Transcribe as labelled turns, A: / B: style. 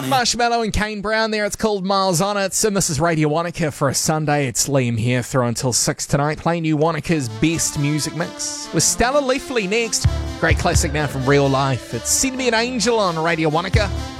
A: Marshmallow and Kane Brown there. It's called Miles on It. And this is Radio Wanaka for a Sunday. It's Liam here through until 6 tonight. Playing you Wanaka's best music mix with Stella Leffley next. Great classic now from real life. It's Send Me an Angel on Radio Wanaka.